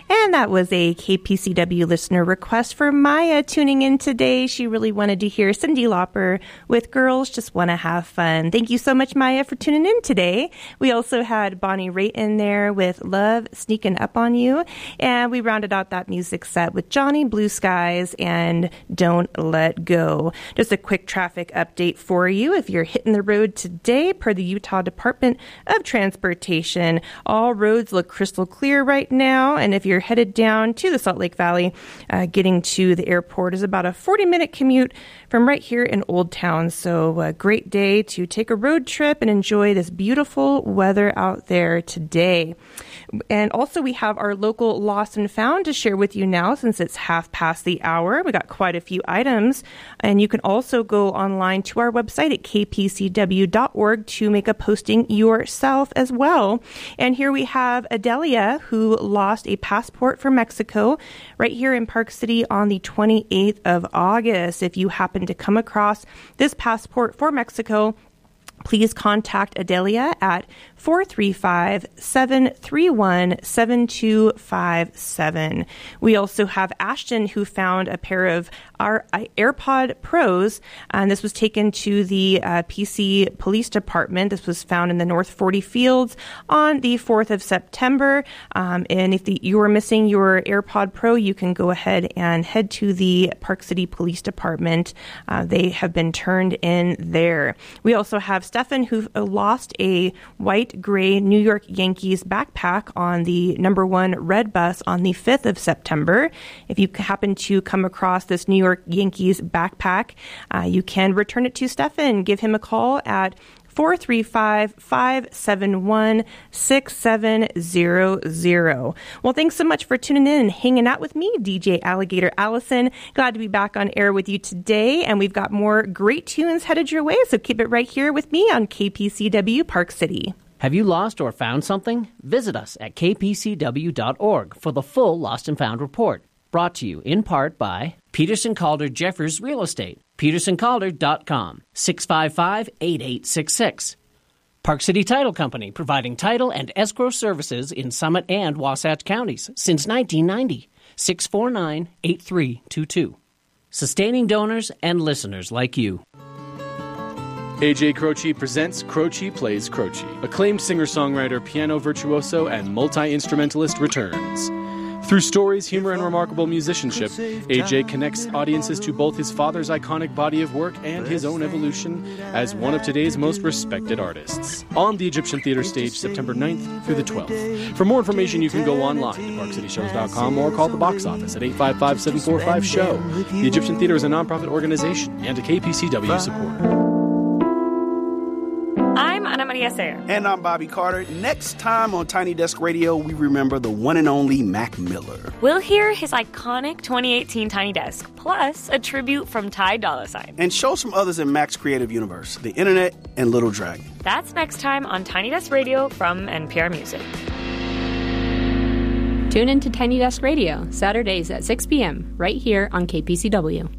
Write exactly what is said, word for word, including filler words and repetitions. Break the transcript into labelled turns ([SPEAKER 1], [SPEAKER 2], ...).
[SPEAKER 1] And that was a K P C W listener request for Maya tuning in today. She really wanted to hear Cyndi Lauper with Girls Just Wanna Have Fun. Thank you so much, Maya, for tuning in today. We also had Bonnie Raitt in there with Love Sneaking Up on You. And we rounded out that music set with Johnny Blue Skies and Don't Let Go. Just a quick traffic update for you. If you're hitting the road today, per the Utah Department of Transportation, all roads look crystal clear right now. And if you're headed down to the Salt Lake Valley, uh, getting to the airport is about a forty minute commute from right here in Old Town. So a great day to take a road trip and enjoy this beautiful weather out there today. And also we have our local Lost and Found to share with you now since it's half past the hour. We got quite a few items. And you can also go online to our website at k p c w dot org to make a posting yourself as well. And here we have Adelia, who lost a passport for Mexico right here in Park City on the twenty-eighth of August. If you happen to come across this passport for Mexico, please contact Adelia at four three five, seven three one, seven two five seven. We also have Ashton, who found a pair of our AirPod Pros, and this was taken to the uh, P C Police Department. This was found in the North forty Fields on the fourth of September. Um, and if the, you are missing your AirPod Pro, you can go ahead and head to the Park City Police Department. Uh, they have been turned in there. We also have Stefan, who lost a white gray New York Yankees backpack on the number one red bus on the fifth of September. If you happen to come across this New York Yankees backpack, uh, you can return it to Stefan. Give him a call at four three five, five seven one, six seven zero zero. Well, thanks so much for tuning in and hanging out with me, D J Alligator Allison. Glad to be back on air with you today, and we've got more great tunes headed your way, so keep it right here with me on K P C W Park City.
[SPEAKER 2] Have you lost or found something? Visit us at k p c w dot org for the full Lost and Found report. Brought to you in part by Peterson Calder Jeffers Real Estate, peterson calder dot com, six five five, eight eight six six. Park City Title Company, providing title and escrow services in Summit and Wasatch counties since nineteen ninety, six four nine, eight three two two. Sustaining donors and listeners like you.
[SPEAKER 3] A J Croce presents Croce Plays Croce. Acclaimed singer-songwriter, piano virtuoso, and multi-instrumentalist returns. Through stories, humor, and remarkable musicianship, A J connects audiences to both his father's iconic body of work and his own evolution as one of today's most respected artists. On the Egyptian Theater stage, September ninth through the twelfth. For more information, you can go online to park city shows dot com or call the box office at eight five five, seven four five, S H O W. The Egyptian Theater is a nonprofit organization and a K P C W supporter.
[SPEAKER 4] I'm Ana Maria Sayer.
[SPEAKER 5] And I'm Bobby Carter. Next time on Tiny Desk Radio, we remember the one and only Mac Miller.
[SPEAKER 4] We'll hear his iconic twenty eighteen Tiny Desk, plus a tribute from Ty Dolla $ign.
[SPEAKER 5] And show some others in Mac's creative universe, the internet and Little Dragon.
[SPEAKER 4] That's next time on Tiny Desk Radio from N P R Music.
[SPEAKER 6] Tune in to Tiny Desk Radio, Saturdays at six p.m., right here on K P C W.